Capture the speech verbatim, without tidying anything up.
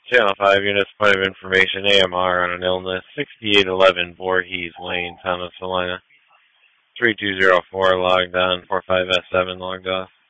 Channel five units, point of information, A M R on an illness, sixty-eight eleven Voorhees Lane, town of Salina. three two zero four logged on, four five S seven logged off.